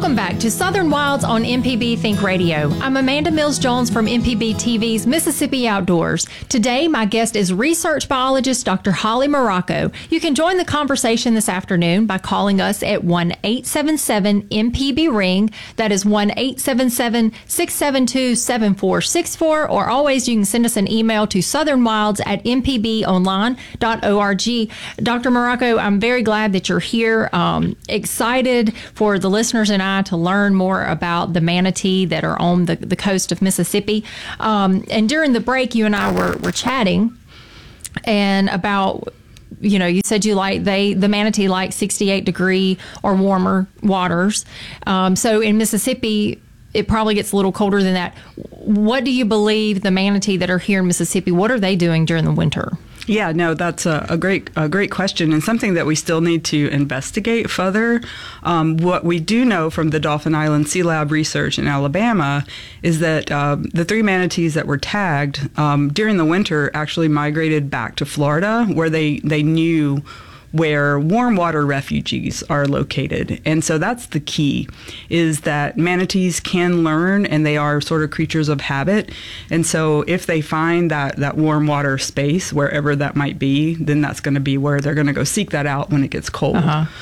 Welcome back to Southern Wilds on MPB Think Radio. I'm Amanda Mills-Jones from MPB TV's Mississippi Outdoors. Today, my guest is research biologist Dr. Holly Mauraco. You can join the conversation this afternoon by calling us at 1-877-MPB-RING. That is 1-877-672-7464. Or always, you can send us an email to southernwilds@mpbonline.org. Dr. Mauraco, I'm very glad that you're here. Excited for the listeners and I to learn more about the manatee that are on the coast of Mississippi. And during the break, you and I were chatting and about, you said the manatee like 68 degree or warmer waters. So in Mississippi, it probably gets a little colder than that. What do you believe the manatee that are here in Mississippi, what are they doing during the winter? Yeah, no, that's a great question, and something that we still need to investigate further. What we do know from the Dauphin Island Sea Lab research in Alabama is that the three manatees that were tagged during the winter actually migrated back to Florida, where they knew where warm water refuges are located. And so that's the key, is that manatees can learn, and they are sort of creatures of habit. And so if they find that warm water space, wherever that might be, then that's going to be where they're going to go seek that out when it gets cold.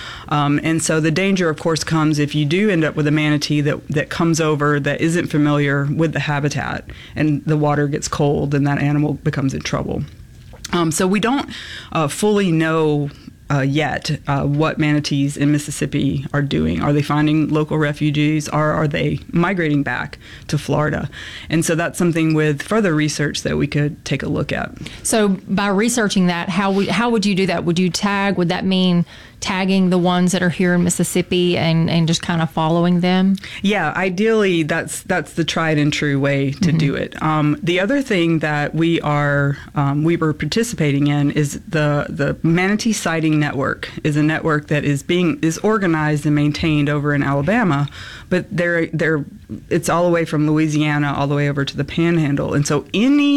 And so the danger, of course, comes if you do end up with a manatee that comes over that isn't familiar with the habitat, and the water gets cold, and that animal becomes in trouble. So we don't fully know yet what manatees in Mississippi are doing. Are they finding local refugees, or are they migrating back to Florida? And so that's something with further research that we could take a look at. So by researching that, how would you do that? Would you tag? Would that mean tagging the ones that are here in Mississippi and just kind of following them? Yeah, ideally that's the tried and true way to do it. The other thing that we were participating in is the Manatee Sighting Network is a network that is organized and maintained over in Alabama, but it's all the way from Louisiana all the way over to the Panhandle. And so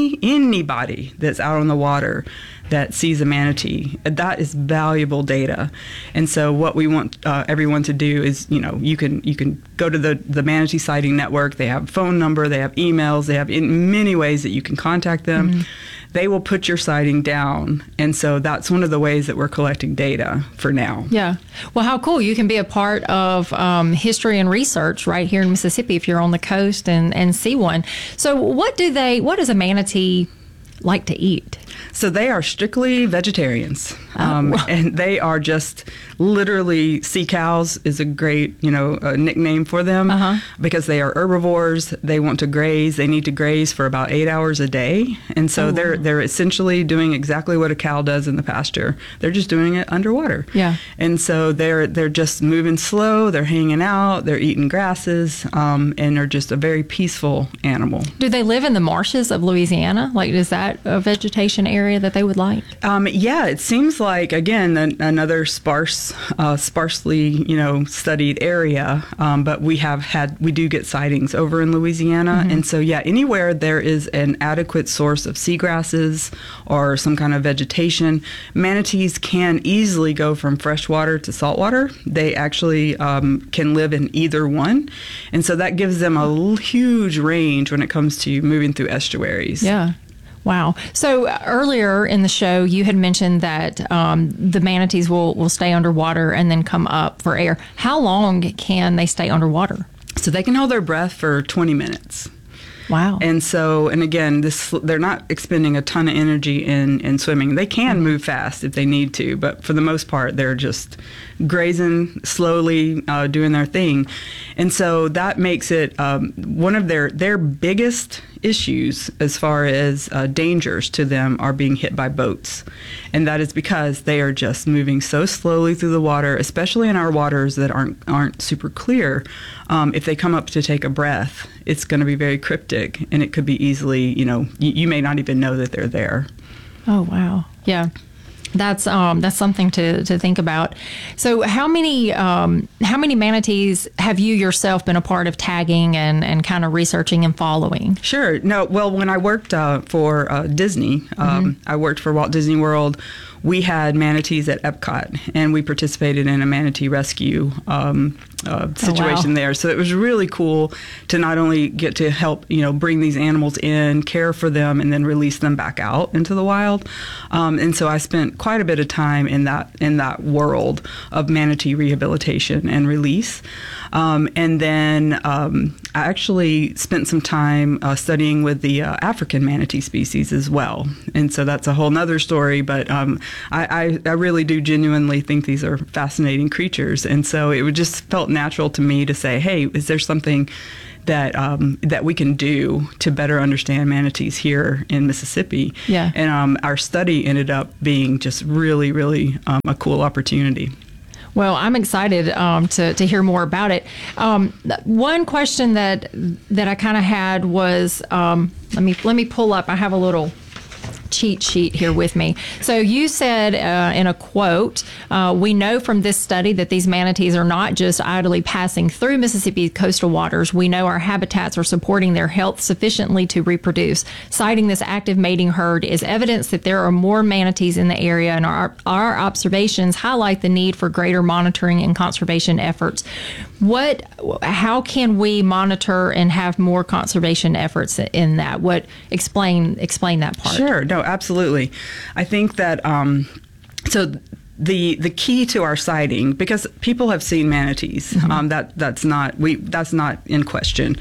anybody that's out on the water that sees a manatee, that is valuable data. And so what we want everyone to do is, you can go to the Manatee Sighting Network. They have a phone number, they have emails, they have in many ways that you can contact them. They will put your sighting down. And so that's one of the ways that we're collecting data for now. Yeah. Well, how cool. You can be a part of history and research right here in Mississippi if you're on the coast and see one. So what does a manatee like to eat? So they are strictly vegetarians, and they are just literally, sea cows is a great, nickname for them because they are herbivores. They want to graze. They need to graze for about 8 hours a day, and so they're essentially doing exactly what a cow does in the pasture. They're just doing it underwater. Yeah, and so they're just moving slow. They're hanging out. They're eating grasses, and are just a very peaceful animal. Do they live in the marshes of Louisiana? Like, is that a vegetation area that they would like? Yeah, it seems like, again, another sparsely, studied area. But we do get sightings over in Louisiana. And so, yeah, anywhere there is an adequate source of seagrasses or some kind of vegetation, manatees can easily go from freshwater to saltwater. They actually can live in either one. And so that gives them a huge range when it comes to moving through estuaries. Yeah. Wow. So earlier in the show, you had mentioned that the manatees will stay underwater and then come up for air. How long can they stay underwater? So they can hold their breath for 20 minutes. Wow. And so, and again, they're not expending a ton of energy in swimming. They can move fast if they need to, but for the most part, they're just grazing slowly, doing their thing. And so that makes it one of their biggest issues as far as dangers to them are being hit by boats. And that is because they are just moving so slowly through the water, especially in our waters that aren't super clear. If they come up to take a breath, it's going to be very cryptic, and it could be easily, you may not even know that they're there. Oh, wow. Yeah. That's something to think about. So how many manatees have you yourself been a part of tagging and kind of researching and following? Sure. No. Well, when I worked for Disney, I worked for Walt Disney World. we had manatees at Epcot, and we participated in a manatee rescue situation there. So it was really cool to not only get to help, bring these animals in, care for them, and then release them back out into the wild. And so I spent quite a bit of time in that world of manatee rehabilitation and release. And then I actually spent some time studying with the African manatee species as well. And so that's a whole nother story, but I really do genuinely think these are fascinating creatures. And so it just felt natural to me to say, hey, is there something that we can do to better understand manatees here in Mississippi? Yeah. And our study ended up being just really, really a cool opportunity. Well, I'm excited to hear more about it. One question that I kind of had was, let me pull up. I have a little cheat sheet here with me. So you said in a quote, we know from this study that these manatees are not just idly passing through Mississippi's coastal waters. We know our habitats are supporting their health sufficiently to reproduce. Citing this active mating herd is evidence that there are more manatees in the area, and our observations highlight the need for greater monitoring and conservation efforts. How can we monitor and have more conservation efforts in that? Explain that part. Sure. No, absolutely. I think that so the key to our sighting, because people have seen manatees, that's not in question.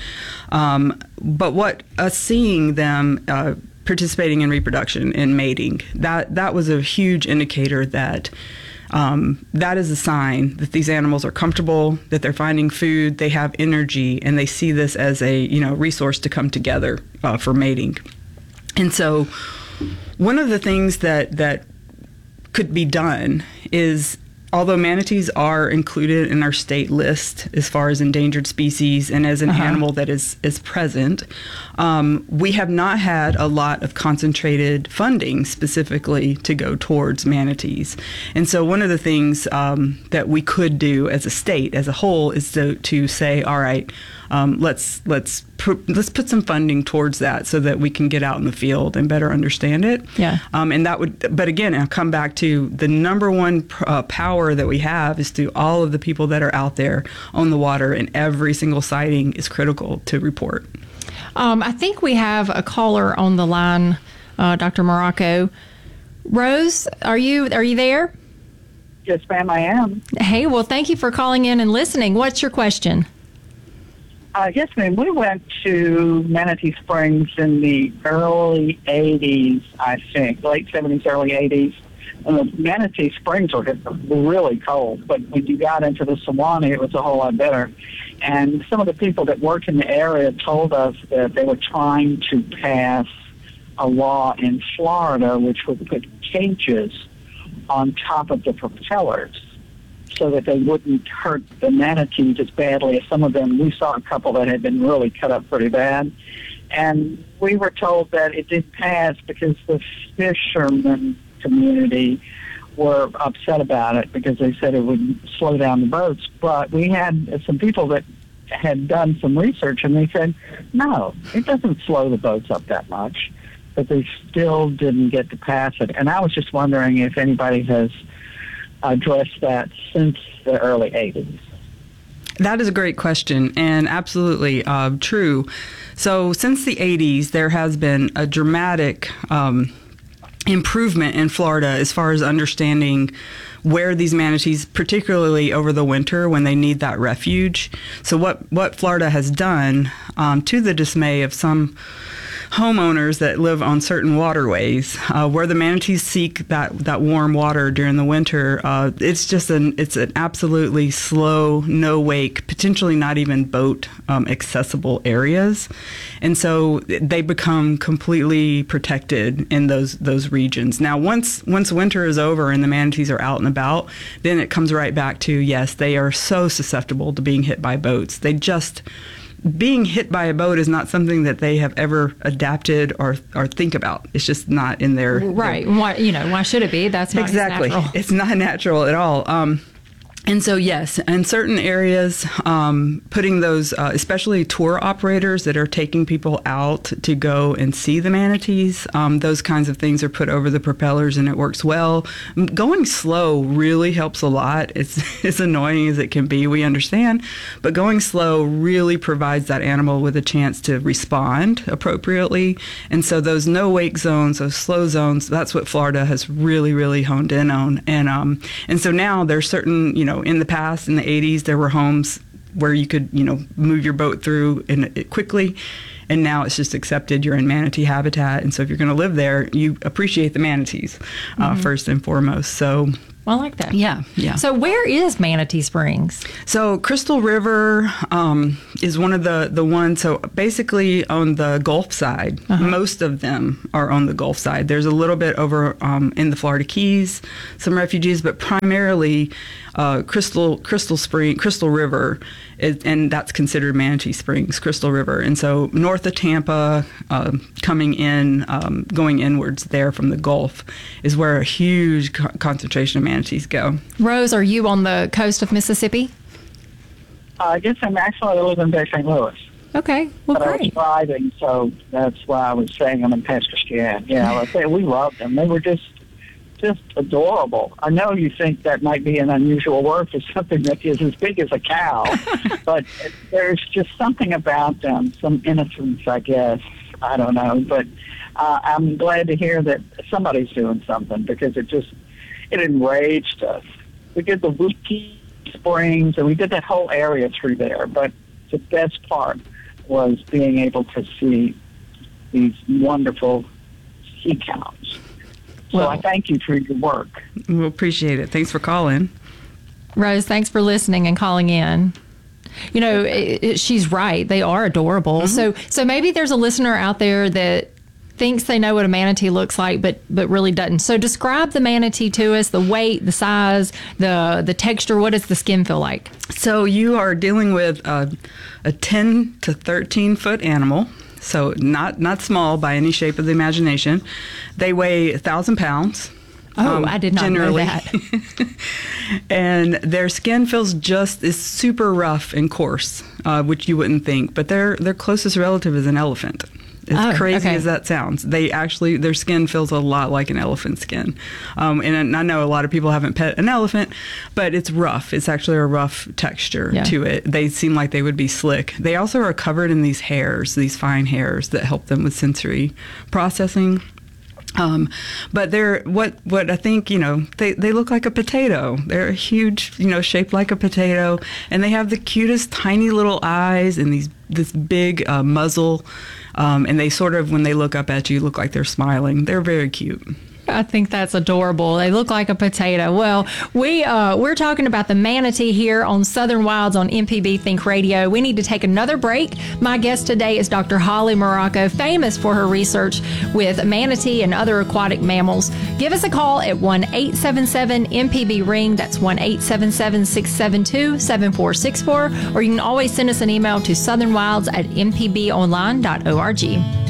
But what us seeing them participating in reproduction and mating, that was a huge indicator that that is a sign that these animals are comfortable, that they're finding food, they have energy, and they see this as a resource to come together for mating. And so one of the things that could be done is, although manatees are included in our state list as far as endangered species and as an animal that is present, we have not had a lot of concentrated funding specifically to go towards manatees. And so one of the things that we could do as a state, as a whole, is to say, all right, let's put some funding towards that so that we can get out in the field and better understand it. Yeah. And that would, but again, I'll come back to the number one power that we have is through all of the people that are out there on the water, and every single sighting is critical to report. I think we have a caller on the line, Dr. Marocco. Rose, are you there? Yes, ma'am, I am. Hey, well, thank you for calling in and listening. What's your question? Yes, ma'am. We went to Manatee Springs in the early 80s, I think, late 70s, early 80s. And the Manatee Springs were really cold, but when you got into the Sewanee, it was a whole lot better. And some of the people that work in the area told us that they were trying to pass a law in Florida which would put cages on top of the propellers so that they wouldn't hurt the manatees as badly as some of them. We saw a couple that had been really cut up pretty bad. And we were told that it didn't pass because the fishermen community were upset about it because they said it would slow down the boats. But we had some people that had done some research, and they said, no, it doesn't slow the boats up that much. But they still didn't get to pass it. And I was just wondering if anybody has addressed that since the early 80s. That is a great question, and absolutely true. So since the 80s, there has been a dramatic improvement in Florida as far as understanding where these manatees, particularly over the winter when they need that refuge. So what Florida has done, to the dismay of some homeowners that live on certain waterways, where the manatees seek that warm water during the winter, it's an absolutely slow, no wake, potentially not even boat accessible areas, and so they become completely protected in those regions. Now, once winter is over and the manatees are out and about, then it comes right back to, yes, they are so susceptible to being hit by boats. Being hit by a boat is not something that they have ever adapted or think about. It's just not in their right. Why should it be? That's not exactly. natural. It's not natural at all. And so, yes, in certain areas, putting those, especially tour operators that are taking people out to go and see the manatees, those kinds of things are put over the propellers and it works well. Going slow really helps a lot. It's as annoying as it can be, we understand, but going slow really provides that animal with a chance to respond appropriately. And so those no-wake zones, those slow zones, that's what Florida has really, really honed in on. And so now there's certain, in the past, in the 80s, there were homes where you could, move your boat through quickly. And now it's just accepted. You're in manatee habitat. And so if you're going to live there, you appreciate the manatees first and foremost. So I like that. Yeah. So where is Manatee Springs? So Crystal River is one of the ones. So basically on the Gulf side, most of them are on the Gulf side. There's a little bit over in the Florida Keys, some refugees, but primarily Crystal River, and that's considered Manatee Springs, Crystal River. And so north of Tampa, coming in, going inwards there from the Gulf is where a huge concentration of manatees go. Rose, are you on the coast of Mississippi? Yes, I'm actually I live in Bay St. Louis. Okay, well, but great. I was driving, so that's why I was saying I'm in Pascagoula. Yeah, let's say we loved them. They were just adorable. I know you think that might be an unusual word for something that is as big as a cow, but there's just something about them, some innocence, I guess. I don't know, but I'm glad to hear that somebody's doing something because it enraged us. We did the Wiki Springs, and we did that whole area through there, but the best part was being able to see these wonderful sea cows. So I thank you for your work. We appreciate it. Thanks for calling. Rose, thanks for listening and calling in. She's right. They are adorable. So maybe there's a listener out there that thinks they know what a manatee looks like, but really doesn't. So describe the manatee to us, the weight, the size, the texture. What does the skin feel like? So you are dealing with a 10 to 13 foot animal. So not small by any shape of the imagination. They weigh 1,000 pounds. Oh, I did not generally. know that. And their skin is super rough and coarse, which you wouldn't think. But their closest relative is an elephant. As crazy as that sounds, their skin feels a lot like an elephant skin. And I know a lot of people haven't pet an elephant, but it's rough. It's actually a rough texture to it. They seem like they would be slick. They also are covered in these hairs, these fine hairs that help them with sensory processing. But they're what I think, they look like a potato. They're huge, shaped like a potato, and they have the cutest tiny little eyes and this big muzzle. And they sort of, when they look up at you, look like they're smiling. They're very cute. I think that's adorable. They look like a potato. Well, we're talking about the manatee here on Southern Wilds on MPB Think Radio. We need to take another break. My guest today is Dr. Holly Morocco, famous for her research with manatee and other aquatic mammals. Give us a call at 1-877-MPB-RING. That's 1-877-672-7464. Or you can always send us an email to southernwilds@mpbonline.org.